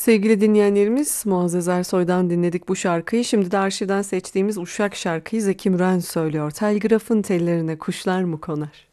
Sevgili dinleyenlerimiz, Muazzez Ersoy'dan dinledik bu şarkıyı. Şimdi de arşivden seçtiğimiz Uşak şarkıyı Zeki Müren söylüyor. Telgrafın tellerine kuşlar mı konar?